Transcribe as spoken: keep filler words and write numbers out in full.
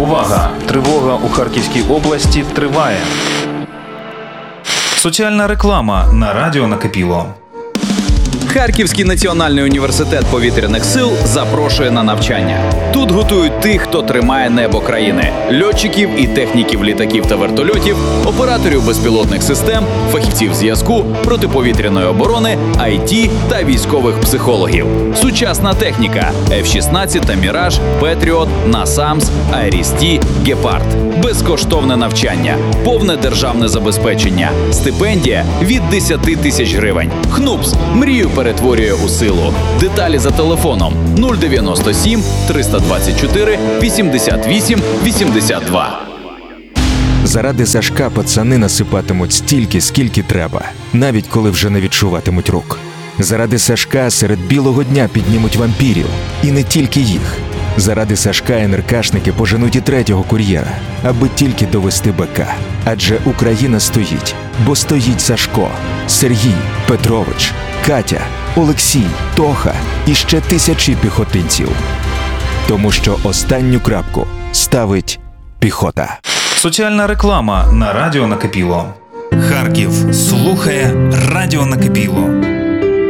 Увага! Тривога у Харківській області триває. Соціальна реклама на радіо «Накипіло». Харківський національний університет повітряних сил запрошує на навчання. Тут готують тих, хто тримає небо країни – льотчиків і техніків літаків та вертольотів, операторів безпілотних систем, фахівців зв'язку, протиповітряної оборони, ай ті та військових психологів. Сучасна техніка – еф шістнадцять та Міраж, Петріот, Насамс, Айріс-Ті, Гепард. Безкоштовне навчання, повне державне забезпечення, стипендія від десять тисяч гривень. ХНУПС – мрію перетворює у силу. Деталі за телефоном нуль дев'яносто сім триста двадцять чотири вісімдесят вісім вісімдесят два. Заради Сашка пацани насипатимуть стільки, скільки треба, навіть коли вже не відчуватимуть рук. Заради Сашка серед білого дня піднімуть вампірів. І не тільки їх. Заради Сашка ен ер ка-шники поженуть і третього кур'єра, аби тільки довести БК. Адже Україна стоїть, бо стоїть Сашко, Сергій, Петрович, Катя, Олексій, Тоха і ще тисячі піхотинців. Тому що останню крапку ставить піхота. Соціальна реклама на радіо «Накипіло». Харків слухає радіо «Накипіло».